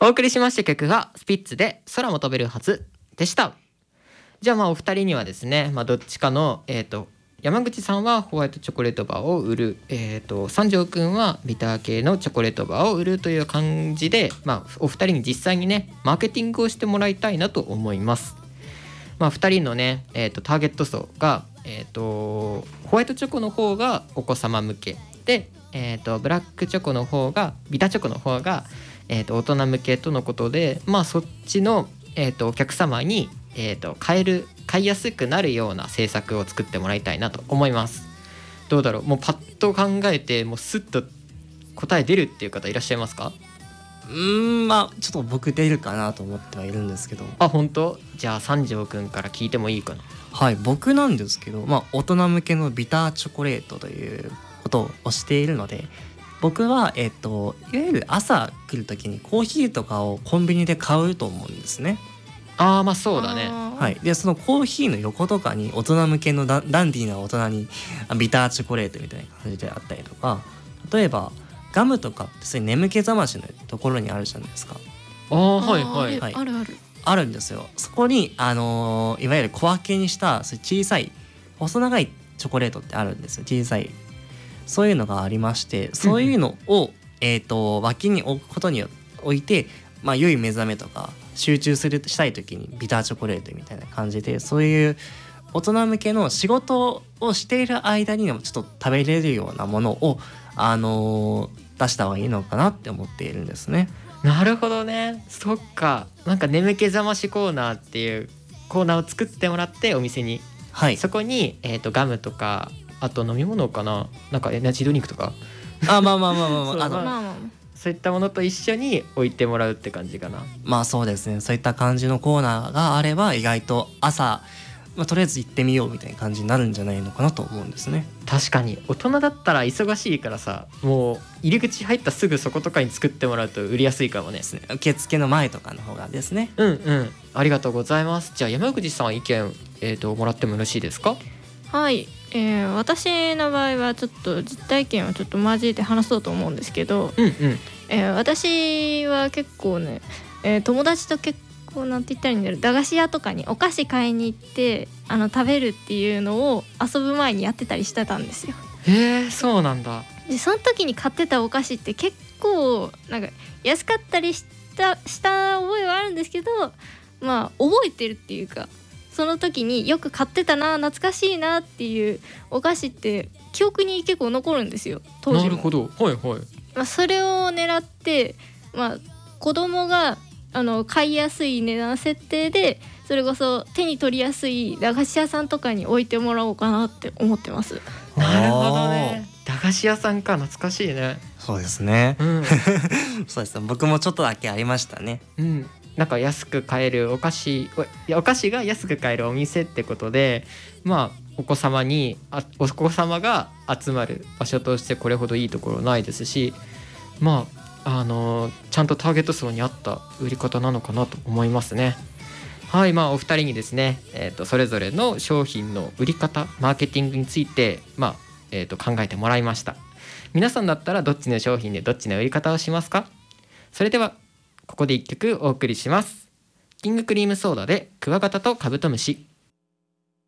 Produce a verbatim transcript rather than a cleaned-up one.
お送りしました曲がスピッツで空も飛べるはずでした。じゃあまあお二人にはですね、まあ、どっちかの、えー、と山口さんはホワイトチョコレートバーを売る、えー、と三条くんはビター系のチョコレートバーを売るという感じで、まあ、お二人に実際にねマーケティングをしてもらいたいなと思います。まあ、ふたりのね、えー、とターゲット層が、えー、とホワイトチョコの方がお子様向けで、えー、とブラックチョコの方がビターチョコの方が、えー、と大人向けとのことで、まあそっちの、えー、とお客様に、えー、と買える買いやすくなるような政策を作ってもらいたいなと思います。どうだろう、もうパッと考えてもうスッと答え出るっていう方いらっしゃいますか？ うーんまあちょっと僕出るかなと思ってはいるんですけど。 あ、本当？じゃあ三条くんから聞いてもいいかな。 はい、僕なんですけど、まあ大人向けのビターチョコレートということをしているので、僕はえっといわゆる朝来る時にコーヒーとかをコンビニで買うと思うんですね。 ああまあそうだね。 はい、でそのコーヒーの横とかに大人向けのダダンディーな大人にビターチョコレートみたいな感じであったりとか、例えばガムとかってそういう眠気覚ましのところにあるじゃないですか。 ああはいはい、 はい、 あるあるあるんですよ。そこにあのーいわゆる小分けにしたそういう小さい細長いチョコレートってあるんですよ。小さいそういうのがありまして、そういうのを、えーと脇に置くことによ置いて、まあ良い目覚めとか集中するしたい時にビターチョコレートみたいな感じで、そういう大人向けの仕事をしている間にもちょっと食べれるようなものを、あのー出した方がいいのかなって思っているんですね。 なるほどね。そっか、なんか眠気覚ましコーナーっていうコーナーを作ってもらってお店に、 はい、 そこに、えー、とガムとかあと飲み物かな、なんかエナジードリンクとかあまあまあまあまあそうまああのまあまあそういったものと一緒に置いてもらうって感じかな。 まあそうですね、そういった感じのコーナーがあれば意外と朝、まあ、とりあえず行ってみようみたいな感じになるんじゃないのかなと思うんですね。 確かに大人だったら忙しいからさ、もう入り口入ったすぐそことかに作ってもらうと売りやすいかもね。 ですね、受付の前とかの方がですね。 うんうん、ありがとうございます。じゃあ山口さん意見、えー、ともらってもよろしいですか？ はい、えー、私の場合はちょっと実体験をちょっと交えて話そうと思うんですけど、 うんうん、 えー、私は結構ね、えー、友達と結構なんて言ったらいいんだろう、駄菓子屋とかにお菓子買いに行ってあの食べるっていうのを遊ぶ前にやってたりしてたんですよ。 へえ、そうなんだ。 でその時に買ってたお菓子って結構なんか安かったりしたした覚えはあるんですけど、まあ覚えてるっていうか、その時によく買ってたな、懐かしいなっていうお菓子って記憶に結構残るんですよ、当時も。 なるほど、はいはい。 まあ、それを狙って、まあ、子供があの買いやすい値段設定で、それこそ手に取りやすい駄菓子屋さんとかに置いてもらおうかなって思ってます。 なるほどね。駄菓子屋さんか、懐かしいね。 そうですね、 うん、 そうですね、僕もちょっとだけありましたね。 うん、なんか安く買えるお菓子、いやお菓子が安く買えるお店ってことで、まあお子様にあお子様が集まる場所としてこれほどいいところないですし、まああのちゃんとターゲット層に合った売り方なのかなと思いますね。はい、まあお二人にですね、えー、とそれぞれの商品の売り方、マーケティングについて、まあえー、と考えてもらいました。皆さんだったらどっちの商品でどっちの売り方をしますか？それではここで一曲お送りします。キングクリームソーダでクワガタとカブトムシ。